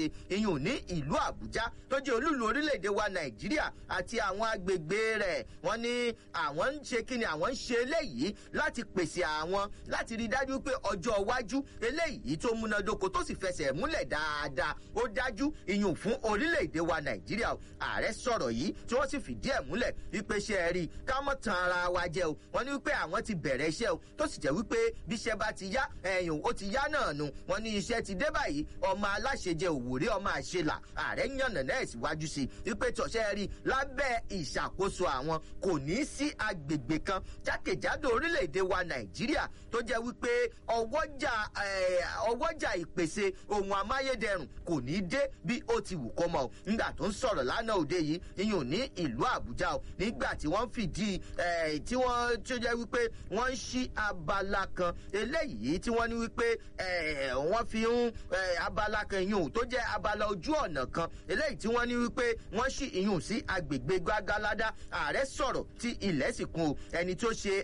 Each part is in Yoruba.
ṣe iyùn ní ìlú Àbújá tó jẹ́ olúlu orílẹ̀-èdè wa Nàìjíríà àti àwọn agbègbè rẹ̀. Wọ́n ní àwọn ń ṣe kíni, àwọn ń ṣe eléyìí láti pèsè àwọn láti rí dájú pé ọjọ́ iwájú eléyìí tó múnádóko tó sì fẹsẹ̀ múlẹ̀ dáadáa ó dájú iyùn fún orílẹ̀-èdè wa Nàìjíríà. Ààrẹ sọ̀rọ̀ yìí tí wọ́n sì fìdí ẹ̀ múlẹ̀ wípé ṣe rí ká mọ́ tan ara wa jẹ o. Wọ́n ní wípé àwọn ti bẹ̀rẹ̀ iṣẹ́ o tó sì jẹ́ wípé bí iṣẹ́ bá ti yá ẹ̀yìn ó ti yá náà nu. Wọ́n ní iṣẹ́ ti dé báyìí, ọmọ aláṣejẹ òwúrẹ́ ọmọ àṣelà. Ààrẹ yànnà náà síwájú sí wípé tọ̀ṣẹ́ rí lábẹ́ ìṣàkóso àwọn kò ní sí agbègbè kan jákèjádò orílẹ̀-èdè wa Nàìjíríà tó jẹ́ wípé ọwọ́jà ìpèsè ohun amáyédẹrùn kò ní dé bí ó ti wù kó mọ́. Nígbà tó ń sọ̀rọ̀ lánàá òde yìí iyùn ní ìlú Àbújá o, nígbà tí wọ́n fìdí tí wọ́n tó jẹ́ wípé wọ́n ń ṣí abala kan eléyìí tí wọ́n ní wípé wọ́n fi ń abala kan iyùn tó jẹ́ abala ojú ọ̀nà kan eléyìí tí wọ́n ní wípé wọ́n ṣí iyùn sí agbègbè Gbàgáládá. Ààrẹ sọ̀rọ̀ tí ilẹ̀ sì kún o. Ẹni tó ṣe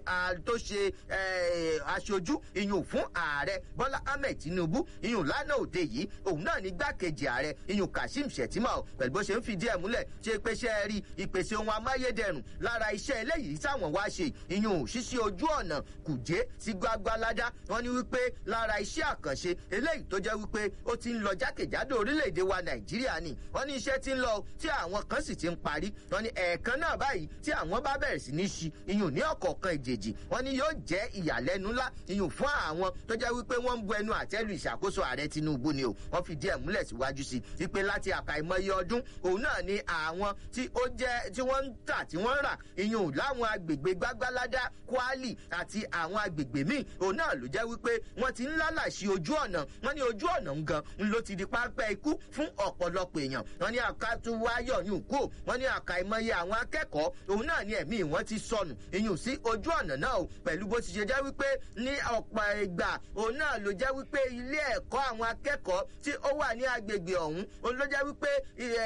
aṣojú iyùn fún ààrẹ Bọ́lá Ahmed Tinubu iyùn lánàá òde yìí òun náà ní gbákejì ààrẹ iyùn Kashim Shettima o, pẹ̀lú bó ṣe ń fìdí ẹ̀ múlẹ̀ ṣe pé ṣe rí ìpèsè ohun amáyédẹrùn lára iṣẹ́ eléyìí táwọn wá ṣe iyùn ṣíṣí ojú ọ̀nà Kùjé sí Gbàgáládá. Wọ́n ní wípé lára iṣẹ́ àkànṣe eléyìí tó jẹ́ wípé ó ti ń lọ jákèjádò orílẹ̀-èdè wa Nàìjíríà ni. Wọ́n ní iṣẹ́ ti ń lọ tí àwọn kan sì ti ń parí. Wọ́n ní ẹ̀ẹ̀kan náà báyìí tí àwọn bá bẹ̀rẹ̀ sí ní ṣí iyùn ní ọ̀kọ̀ọ̀kan ìjèjì. Wọ́n ní yóò jẹ́ ìyàlẹ́nu ńlá iyùn fún àwọn tó jẹ́ wípé wọ́n ń bu ẹnu àtẹ́lù ìṣàkóso ààrẹ Tinubu ni o. Wọ́n fìdí ẹ̀ múlẹ̀ síwájú sí wípé láti àkàìmọye ọdún òun náà ni àwọn tí wọ́n ń tà tí wọ́n ń rà iyùn láwọn agbègbè Gbàgáládá, Kwali àti àwọn agbègbè míì òun náà ló jẹ́ wípé wọ́n ti ń lálàṣí ojú ọ̀nà. Wọ́n ní ojú ọ̀nà gan ló ti di pápẹ́ ikú fún ọ̀pọ̀lọpọ̀ èèyàn. Wọ́n ní àkàtúwáyọ̀ yùn kú. Wọ́n ní àkàìmọye àwọn akẹ́kọ̀ọ́ òun náà ni ẹ̀mí wọn ti sọnù iyùn sí ojú ọ̀nà náà o, pẹ̀lú bó ti ṣe jẹ́ wípé ní ọ̀pọ̀ ìgbà òun náà ló jẹ́ wípé ilé ẹ̀kọ́ àwọn akẹ́kọ̀ọ́ tí ó wà ní agbègbè ọ̀hún òun ló jẹ́ wípé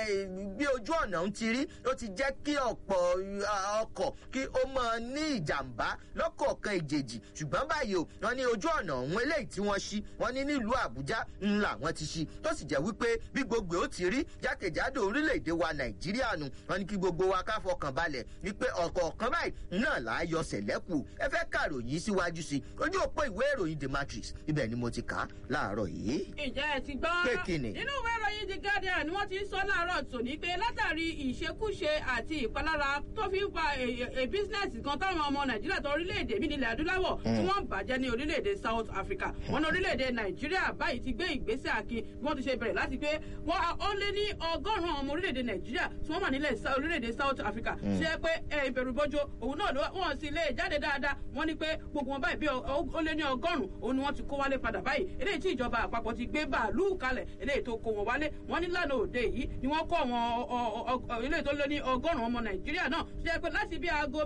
bí ojú ọ̀nà ń ti rí ó ti jẹ́ kí ọ̀pọ̀ ọkọ̀ kí ó máa ní ìjàmbá lọ́kọ̀ọ̀kan ìjèjì. Ṣùgbọ́n báyìí o wọ́n ní ojú ọ̀nà ọ̀hún eléyìí tí wọ́n ṣí wọ́n ní nílùú Àbújá ńlá wọ́n ti ṣí tó sì jẹ́ wípé bí gbogbo ó ti rí jákèjádò orílẹ̀-èdè wa Nàìjíríà nù. Wọ́n ní kí gbogbo wa ká fọkàn balẹ̀ wípé ọ̀kọ̀ọ̀kan báyìí náà là á yọ sẹ̀lẹ́kù. Ẹ fẹ́ kàròyìn síwájú sí ojú òpó ìwé ìròyìn The Matrix ibẹ̀ ni mo ti kà á láàárọ̀ yìí. Ǹjẹ́ ẹ ti gbọ́? Kékinì. Nínú ìwé ìròyìn The Guardian ni wọ́n ti ń sọ láàárọ̀ tòní pé látàrí ìṣekúṣe àti ìpalára tó fi ń fa bísínẹ́sì kan táwọn ọmọ Nàìjíríà tó orílẹ̀-èdè bí nílẹ̀ adúláwọ̀ tí wọ́n bàjẹ́ ní orílẹ̀-èdè South Africa. Wọ́n ní orílẹ̀-èdè Nàìjíríà báyìí ti gbé ìgbésẹ̀ akin bí wọ́n ti ṣe bẹ̀rẹ̀ láti pé wọ́n ó lé ní 100 ọmọ orílẹ̀-èdè Nàìjíríà tí wọ́n wà nílẹ̀ orílẹ̀-èdè South Africa. Ṣé pé ìbẹ̀rùbojo òun náà wọ́n sì lè jáde dáadáa. Wọ́n ní pé gbogbo wọn báyìí bí ó lé ní 100 òun ni wọ́n ti kó wálé padà báyìí. Eléyìí tí ìjọba àpapọ̀ ti gbé bàálù kalẹ̀ eléyìí tó kó wọn wálé. Wọ́n ní lánàá òde yìí ni wọ́n kó àwọn eléyìí tó lé ní 100 ọmọ Nàìjíríà náà. Ṣé pé láti bí aago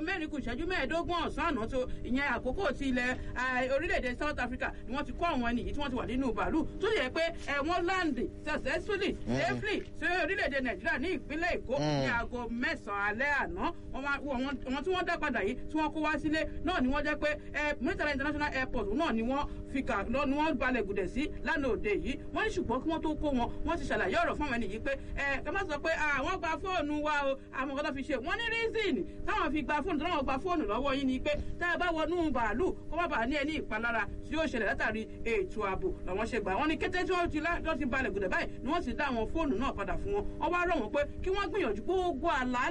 4:15 ọ̀sán àná tó ìyẹn àkókò ti ilẹ̀ orílẹ̀-èdè South Africa ni wọ́n ti kó àwọn ẹni yìí tí wọ́n ti wà nínú bàálù tó yẹ pé wọ́n láǹdì successfully safely sí orílẹ̀-èdè Nàìjíríà ní ìpínlẹ̀ Èkó ní aago 9 alẹ́ àná. Wọ́n tí wọ́n dá padà yìí tí wọ́n kó wá sílé náà ni wọ́n jẹ́ pé Murtala International Airport náà ni wọ́n fi kà lọ ni wọ́n balẹ̀ gùdẹ̀ sí lánàá òde yìí. Wọ́n ní ṣùgbọ́n kí wọ́n tó kó wọn wọ́n ti ṣàlàyé ọ̀rọ̀ fún àwọn ẹni yìí pé ẹ má sọ pé àwọn gba fóònù wa o àwọn kan tó fi ṣe. Wọ́n ní reason táwọn fi gba fóònù táwọn gba fóònù lọ́wọ́ yín ni pé tá a bá wọnú bàálù kó má bàa ní ẹni ìpalára tí yóò ṣẹlẹ̀ látàrí ètò ààbò làwọn ṣe gbà. Wọ́n ní kété tí wọ́n ti balẹ̀ gùdẹ̀ báyìí ni wọ́n sì dá àwọn fóònù náà padà fún wọn. Wọ́n wá rọ̀ wọ́n pé kí wọ́n gbìyànjú gbogbo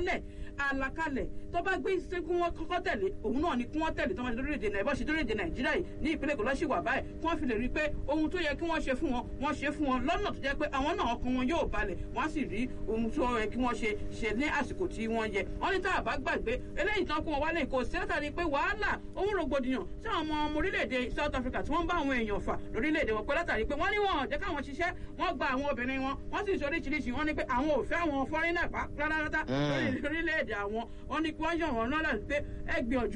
àlàkalẹ̀ tó bá gbé iṣẹ́ kí wọ́n kọ́kọ́ tẹ̀lé òun náà ni kí wọ́n tẹ̀lé tó máa ṣe lórílẹ̀-èdè Nàìjíríà yìí ní ìpínlẹ̀ Èkó lọ́sì wà báyìí kí wọ́n fi lè rí i pé ohun tó yẹ kí wọ́n ṣe fún wọn wọ́n ṣe fún wọn lọ́nà tó jẹ́ pé àwọn náà ọkàn wọn yóò balẹ̀ wọ́n sì rí ohun tó yẹ kí wọ́n ṣe ní àsìkò tí wọ́n yẹ. Wọ́n ní tá a bá gbàgbé eléyìí tán kó wọn wálé kò sí látàrí pé wàhálà ohun rògbòdìyàn tí àwọn ọmọ orílẹ̀-èdè South Africa tí wọ́n bá àwọn èèyàn fà lórílẹ̀-èdè wọn pé látàrí pé wọ́n ní wọn jẹ́ káwọn ṣiṣẹ́ wọ́n gba àwọn obìnrin wọn wọ́n sì ṣoríṣiríṣi wọ́n ní pé àwọn ò fẹ́ àwọn fọ́rínà rárá lórílẹ̀-èdè àwọn wọ́n ní kí wọ́n yàn wọ́n náà láti pé ẹ gbìyànjú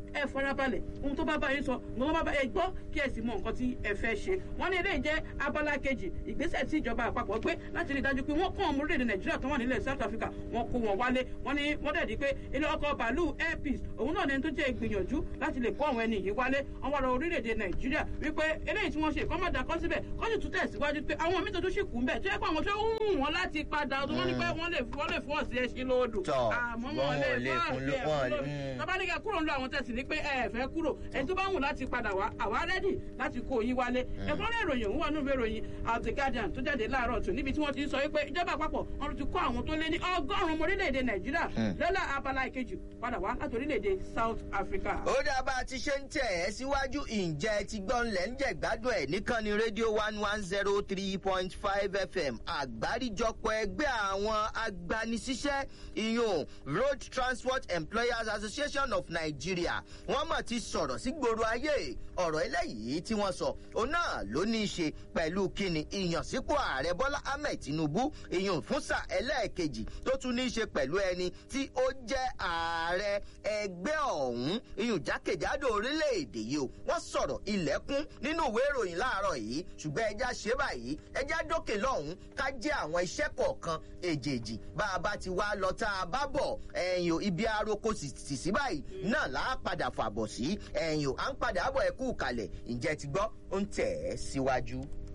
ẹ farabalẹ̀ ohun tó bá bá yín sọ mo bá bá ẹ gbọ́ kí ẹ sì mọ nǹkan tí ẹ fẹ́ ṣe. wọ́n ní eléyìí jẹ́ abala kejì ìgbésẹ̀ tí ìjọba àpapọ̀ gbé láti rí i dájú pé wọ́n kó ọmọ orílẹ̀-èdè nàìjíríà tó wà nílẹ̀ south africa wọ́n kó wọn wálé. wọ́n ní wọ́n dẹ̀ di pé ilé ọkọ̀ bàálù air peace òun náà ní tó jẹ́ ìgbìyànjú láti lè kó àwọn ẹni yìí wálé. wọ́n wá rọ orílẹ̀-èdè nàìjíríà wípé eléyìí tí wọ́n ṣe kọ́ má dakọ́ síbẹ̀ kọ́ sì tún tẹ̀síwájú pé àwọn mí tó tún ṣì kú ń bẹ̀ tó yẹ pé àwọn tó ń mú wọn láti padà tó wọ́n ní pé wọ́n lè fún ọ̀sẹ̀ ẹṣin lóòdù àmọ́ wọn lè fún ọ̀sẹ̀ ẹṣin lóòdù tọ́ba ní kẹ́ kúrò ń lo àwọn tẹ̀sí ní pé ẹ fẹ́ kúrò ẹni tó bá wù láti padà wá àwa rẹ́dì láti kó yín wálé. ẹ̀kúnrẹ́rẹ́ ìròyìn òun wà nínú ìwé ìròyìn The Guardian tó jáde láàárọ̀ tù níbi tí wọ́n ti sọ wípé ìjọba àpapọ̀ wọn ti kó àwọn tó lé ní 100 ọmọ orílẹ̀-èdè nàìjíríà lọ́lá abala ìkejì padà wá láti orílẹ̀-èdè South Africa. ó dábàá ti ṣe ń tẹ̀ ẹ́ síwájú ǹjẹ́ ti gbọ́n lẹ̀ ń jẹ́ gbádùn ẹ̀ níkànnì rédíò 103.5 FM àgbáríjọpọ̀ ẹgbẹ́ àwọn agbanisíṣẹ́ ìyún Road Transport Employers Association of Nigeria wọ́n mọ̀ ti sọ̀rọ̀ sí gbòòrò ayé ọ̀rọ̀ eléyìí tí wọ́n sọ òun náà ló ní í ṣe pẹ̀lú kíni ìyànsípò ààrẹ Bọ́lá Ahmed Tinubu ìyún fún sáà ẹlẹ́ẹ̀kejì tó tún ní í ṣe pẹ̀lú ẹni tí ó jẹ́ ààrẹ ẹgbẹ́ ọ̀hún ìyún jákèjádò orílẹ̀-èdè yìí o wọ́n sọ̀rọ̀ ilẹ̀kùn nínú ìwé ìròyìn láàárọ̀ yìí ṣùgbọ́n ẹja ṣe báyìí ẹja dókè lọ́hùn ká jẹ́ àwọn iṣẹ́ kọ̀ọ̀kan èjèèjì bá a bá ti wá lọ tá a bá bọ̀ ẹ̀yìn o ibi aroko sì sí báyìí náà là á padà fàbọ̀ sí ẹ̀yìn o à ń padà bọ̀ ẹ̀kú kalẹ̀ ǹjẹ́ ti gbọ́ ó ń tẹ̀ ẹ́ síwájú.